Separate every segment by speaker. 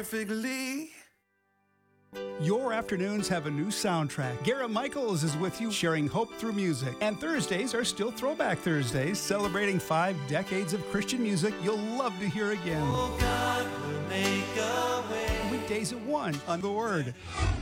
Speaker 1: perfectly.
Speaker 2: Your afternoons have a new soundtrack. Garrett Michaels is with you, sharing hope through music. And Thursdays are still Throwback Thursdays, celebrating 5 decades of Christian music you'll love to hear again.
Speaker 1: Oh, God will make a way.
Speaker 2: Weekdays at 1 on The Word.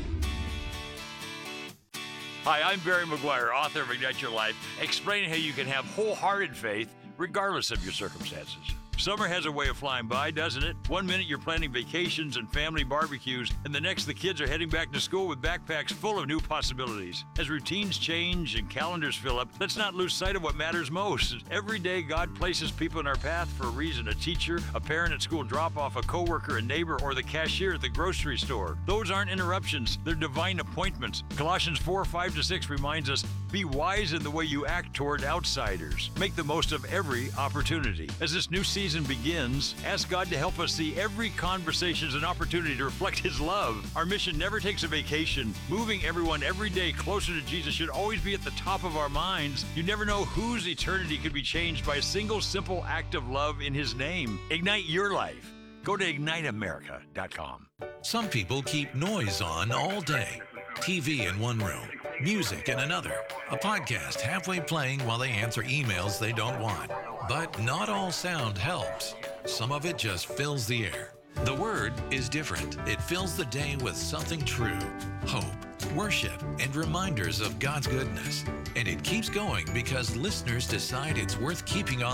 Speaker 3: Hi, I'm Barry McGuire, author of Ignite Your Life, explaining how you can have wholehearted faith regardless of your circumstances. Summer has a way of flying by, doesn't it? One minute you're planning vacations and family barbecues, and the next the kids are heading back to school with backpacks full of new possibilities. As routines change and calendars fill up, let's not lose sight of what matters most. Every day, God places people in our path for a reason. A teacher, a parent at school drop-off, a coworker, a neighbor, or the cashier at the grocery store. Those aren't interruptions. They're divine appointments. Colossians 4:5-6 reminds us, be wise in the way you act toward outsiders. Make the most of every opportunity. As this new season begins, ask God to help us see every conversation as an opportunity to reflect His love. Our mission never takes a vacation. Moving everyone every day closer to Jesus should always be at the top of our minds. You never know whose eternity could be changed by a single simple act of love in His name. Ignite your life. Go to IgniteAmerica.com.
Speaker 4: Some people keep noise on all day. TV in one room, music in another, a podcast halfway playing while they answer emails they don't want. But not all sound helps. Some of it just fills the air. The Word is different. It fills the day with something true, hope, worship, and reminders of God's goodness. And it keeps going because listeners decide it's worth keeping on